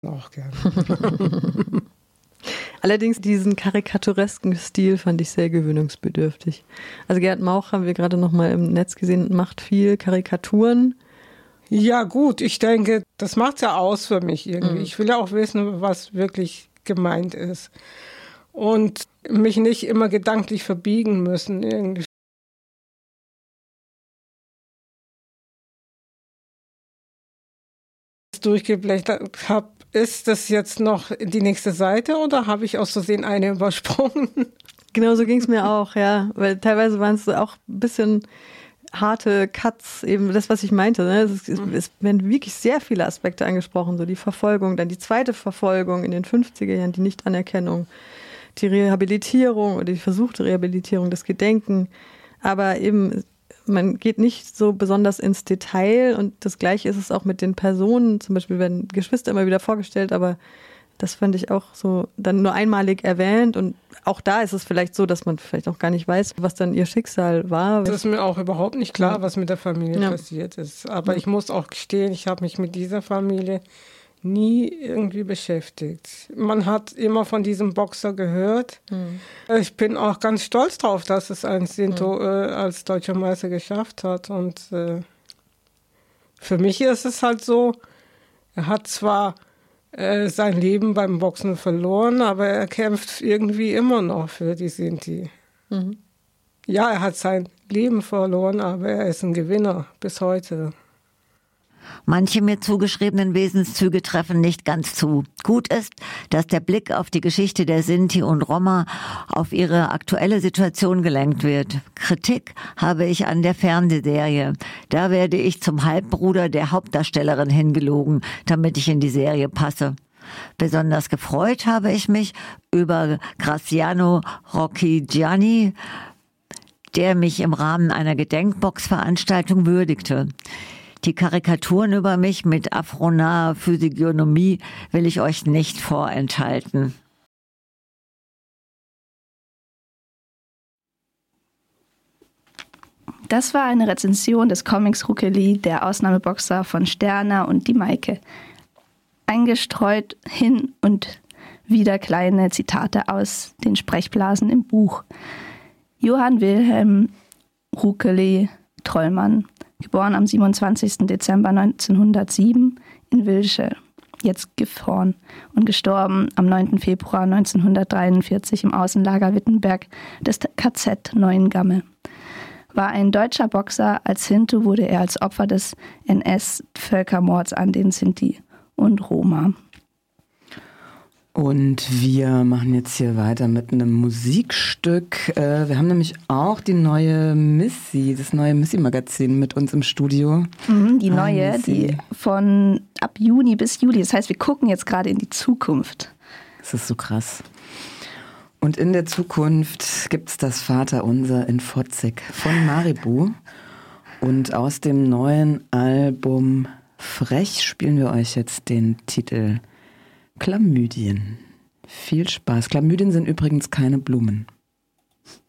auch gerne. Allerdings diesen karikaturesken Stil fand ich sehr gewöhnungsbedürftig. Also Gerd Mauch haben wir gerade noch mal im Netz gesehen, macht viel Karikaturen. Ja gut, ich denke, das macht's ja aus für mich irgendwie. Ich will ja auch wissen, was wirklich gemeint ist. Und mich nicht immer gedanklich verbiegen müssen irgendwie. Durchgeblättert habe, ist das jetzt noch die nächste Seite oder habe ich aus Versehen eine übersprungen? Genau so ging es mir auch, ja. Weil teilweise waren es auch ein bisschen harte Cuts, eben das, was ich meinte. Ne? Es werden wirklich sehr viele Aspekte angesprochen, so die Verfolgung, dann die zweite Verfolgung in den 50er Jahren, die Nichtanerkennung, die Rehabilitierung oder die versuchte Rehabilitierung, das Gedenken. Aber eben, man geht nicht so besonders ins Detail und das Gleiche ist es auch mit den Personen. Zum Beispiel werden Geschwister immer wieder vorgestellt, aber das fand ich auch so dann nur einmalig erwähnt und auch da ist es vielleicht so, dass man vielleicht auch gar nicht weiß, was dann ihr Schicksal war. Das ist mir auch überhaupt nicht klar, was mit der Familie passiert ist. Aber ich muss auch gestehen, ich habe mich mit dieser Familie nie irgendwie beschäftigt. Man hat immer von diesem Boxer gehört. Ich bin auch ganz stolz drauf, dass es ein Sinto als deutscher Meister geschafft hat. Und für mich ist es halt so, er hat zwar sein Leben beim Boxen verloren, aber er kämpft irgendwie immer noch für die Sinti. Ja, er hat sein Leben verloren, aber er ist ein Gewinner bis heute. Manche mir zugeschriebenen Wesenszüge treffen nicht ganz zu. Gut ist, dass der Blick auf die Geschichte der Sinti und Roma auf ihre aktuelle Situation gelenkt wird. Kritik habe ich an der Fernsehserie. Da werde ich zum Halbbruder der Hauptdarstellerin hingelogen, damit ich in die Serie passe. Besonders gefreut habe ich mich über Graziano Rocchigiani, der mich im Rahmen einer Gedenkbox-Veranstaltung würdigte. Die Karikaturen über mich mit afronaher Physiognomie will ich euch nicht vorenthalten. Das war eine Rezension des Comics Rukeli, der Ausnahmeboxer von Sterna und die Maike. Eingestreut hin und wieder kleine Zitate aus den Sprechblasen im Buch. Johann Wilhelm Rukeli Trollmann, geboren am 27. Dezember 1907 in Wilsche, jetzt Gifhorn, und gestorben am 9. Februar 1943 im Außenlager Wittenberg des KZ Neuengamme. War ein deutscher Boxer. Als Sinti wurde er als Opfer des NS-Völkermords an den Sinti und Roma. Und wir machen jetzt hier weiter mit einem Musikstück. Wir haben nämlich auch die neue Missy, das neue Missy-Magazin mit uns im Studio. Die neue, die von ab Juni bis Juli. Das heißt, wir gucken jetzt gerade in die Zukunft. Das ist so krass. Und in der Zukunft gibt's das Vaterunser in Fotzig von Maribu. Und aus dem neuen Album Frech spielen wir euch jetzt den Titel Chlamydien. Viel Spaß. Chlamydien sind übrigens keine Blumen.